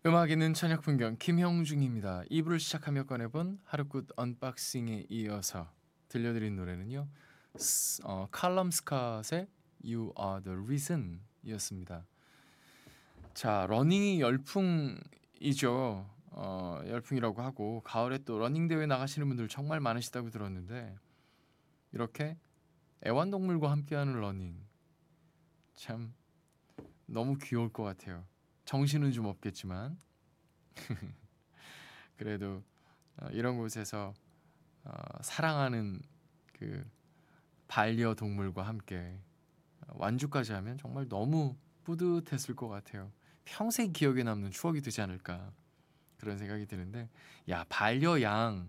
음악 있는 저녁 풍경 김형중입니다. 2부를 시작하며 꺼내본 하루끝 언박싱에 이어서 들려드린 노래는요. 칼럼 스캇의 You Are The Reason 이었습니다. 자, 러닝이 열풍이죠. 열풍이라고 하고 가을에 또 러닝 대회 나가시는 분들 정말 많으시다고 들었는데 이렇게 애완동물과 함께하는 러닝 참 너무 귀여울 것 같아요. 정신은 좀 없겠지만 그래도 이런 곳에서 사랑하는 그 반려동물과 함께 완주까지 하면 정말 너무 뿌듯했을 것 같아요. 평생 기억에 남는 추억이 되지 않을까 그런 생각이 드는데 야 반려양